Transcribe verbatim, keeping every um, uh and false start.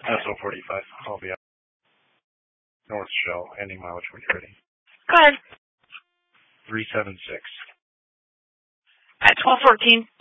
S O forty-five. I'll be up. North Shell, ending mileage when you're ready. Go ahead. three seven six. At twelve fourteen.